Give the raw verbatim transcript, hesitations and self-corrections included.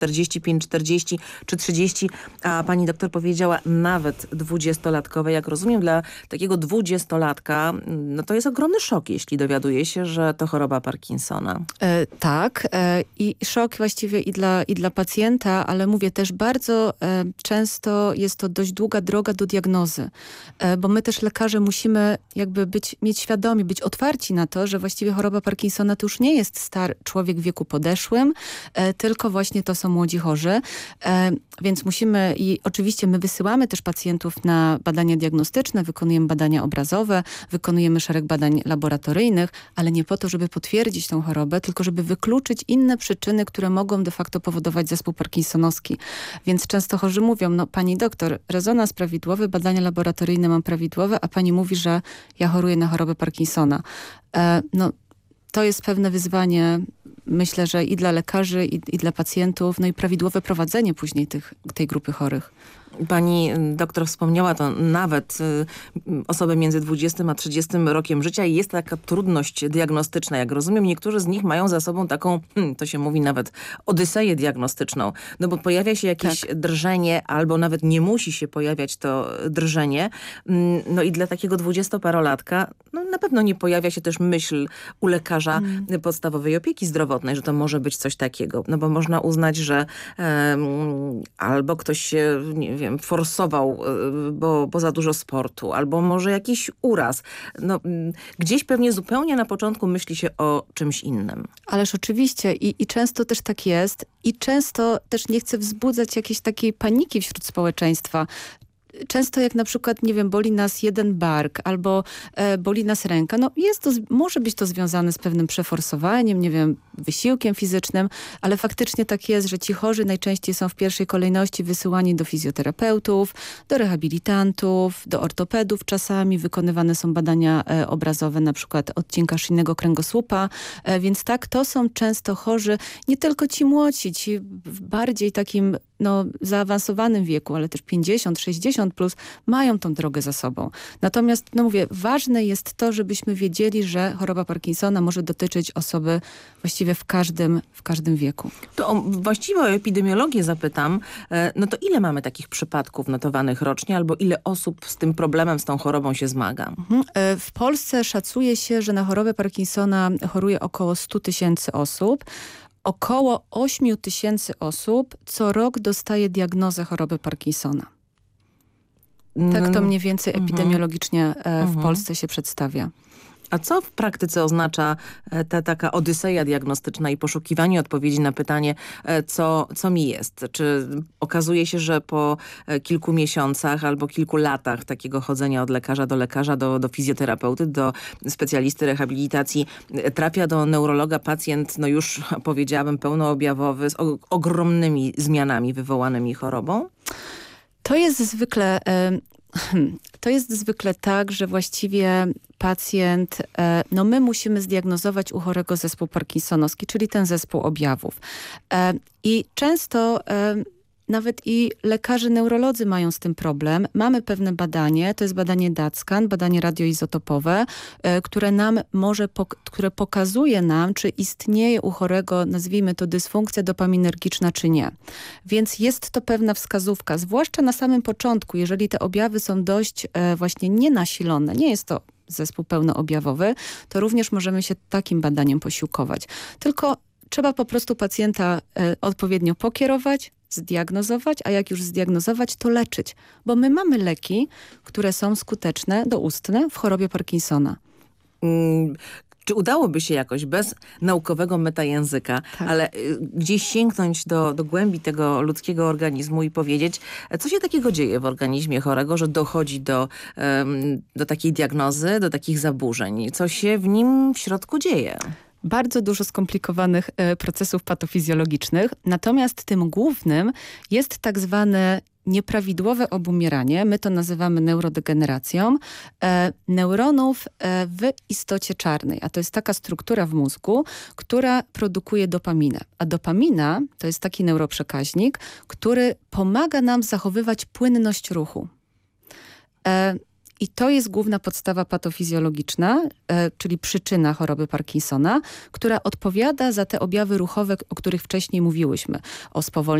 czterdzieści pięć, czterdzieści czy trzydzieści, a pani doktor powiedziała nawet dwudziestolatkowe. Jak rozumiem, dla takiego dwudziestolatka no to jest ogromny szok, jeśli dowiaduje się, że to choroba Parkinsona. E, tak e, i szok właściwie i dla, i dla pacjenta, ale mówię też bardzo e, często jest to dość długa droga do diagnozy, e, bo my też lekarze musimy jakby być, mieć świadomi, być otwarci na to, że właściwie choroba Parkinsona to już nie jest stary człowiek w wieku podeszłym, e, tylko właśnie to są młodzi chorzy, e, więc musimy i oczywiście my wysyłamy też pacjentów na badania diagnostyczne, wykonujemy badania obrazowe, wykonujemy szereg badań laboratoryjnych, ale nie po to, żeby potwierdzić tą chorobę, tylko żeby wykluczyć inne przyczyny, które mogą de facto powodować zespół parkinsonowski. Więc często chorzy mówią, no pani doktor, rezonans prawidłowy, badania laboratoryjne mam prawidłowe, a pani mówi, że ja choruję na chorobę Parkinsona. E, no to jest pewne wyzwanie, myślę, że i dla lekarzy, i, i dla pacjentów, no i prawidłowe prowadzenie później tych, tej grupy chorych. Pani doktor wspomniała to, nawet y, osoby między dwudziestym a trzydziestym rokiem życia i jest taka trudność diagnostyczna. Jak rozumiem, niektórzy z nich mają za sobą taką, hmm, to się mówi nawet, odyseję diagnostyczną. No bo pojawia się jakieś tak. drżenie, albo nawet nie musi się pojawiać to drżenie. No i dla takiego dwudziestoparolatka no, na pewno nie pojawia się też myśl u lekarza mm. podstawowej opieki zdrowotnej, że to może być coś takiego. No bo można uznać, że um, albo ktoś się, nie wiem, forsował, bo, bo za dużo sportu, albo może jakiś uraz. No, gdzieś pewnie zupełnie na początku myśli się o czymś innym. Ależ oczywiście i, i często też tak jest i często też nie chcę wzbudzać jakiejś takiej paniki wśród społeczeństwa. Często jak na przykład, nie wiem, boli nas jeden bark albo e, boli nas ręka, no jest to, może być to związane z pewnym przeforsowaniem, nie wiem, wysiłkiem fizycznym, ale faktycznie tak jest, że ci chorzy najczęściej są w pierwszej kolejności wysyłani do fizjoterapeutów, do rehabilitantów, do ortopedów czasami, wykonywane są badania e, obrazowe, na przykład odcinka szyjnego kręgosłupa, e, więc tak, to są często chorzy, nie tylko ci młodsi, ci w bardziej takim no, zaawansowanym wieku, ale też pięćdziesiąt, sześćdziesiąt plus mają tą drogę za sobą. Natomiast, no mówię, ważne jest to, żebyśmy wiedzieli, że choroba Parkinsona może dotyczyć osoby właściwie w każdym, w każdym wieku. To o, właściwie o epidemiologię zapytam, no to ile mamy takich przypadków notowanych rocznie, albo ile osób z tym problemem, z tą chorobą się zmaga? Mhm. W Polsce szacuje się, że na chorobę Parkinsona choruje około stu tysięcy osób. Około ośmiu tysięcy osób co rok dostaje diagnozę choroby Parkinsona. Tak to mniej więcej epidemiologicznie w Polsce się przedstawia. A co w praktyce oznacza ta taka odyseja diagnostyczna i poszukiwanie odpowiedzi na pytanie, co, co mi jest? Czy okazuje się, że po kilku miesiącach albo kilku latach takiego chodzenia od lekarza do lekarza, do, do fizjoterapeuty, do specjalisty rehabilitacji, trafia do neurologa pacjent, no już powiedziałabym pełnoobjawowy, z o, ogromnymi zmianami wywołanymi chorobą? To jest zwykle... Y To jest zwykle tak, że właściwie pacjent, no my musimy zdiagnozować u chorego zespół parkinsonowski, czyli ten zespół objawów. I często nawet i lekarze neurolodzy mają z tym problem. Mamy pewne badanie, to jest badanie D A C scan, badanie radioizotopowe, które nam może, które pokazuje nam, czy istnieje u chorego, nazwijmy to dysfunkcja dopaminergiczna, czy nie. Więc jest to pewna wskazówka, zwłaszcza na samym początku, jeżeli te objawy są dość właśnie nienasilone, nie jest to zespół pełnoobjawowy, to również możemy się takim badaniem posiłkować. Tylko trzeba po prostu pacjenta odpowiednio pokierować, zdiagnozować, a jak już zdiagnozować, to leczyć. Bo my mamy leki, które są skuteczne, doustne w chorobie Parkinsona. Hmm. Czy udałoby się jakoś bez naukowego metajęzyka, tak. ale y, gdzieś sięgnąć do, do głębi tego ludzkiego organizmu i powiedzieć, co się takiego dzieje w organizmie chorego, że dochodzi do, ym, do takiej diagnozy, do takich zaburzeń? Co się w nim w środku dzieje? Bardzo dużo skomplikowanych e, procesów patofizjologicznych, natomiast tym głównym jest tak zwane nieprawidłowe obumieranie, my to nazywamy neurodegeneracją, e, neuronów e, w istocie czarnej. A to jest taka struktura w mózgu, która produkuje dopaminę. A dopamina to jest taki neuroprzekaźnik, który pomaga nam zachowywać płynność ruchu. E, I to jest główna podstawa patofizjologiczna, e, czyli przyczyna choroby Parkinsona, która odpowiada za te objawy ruchowe, o których wcześniej mówiłyśmy. O spowolnieniu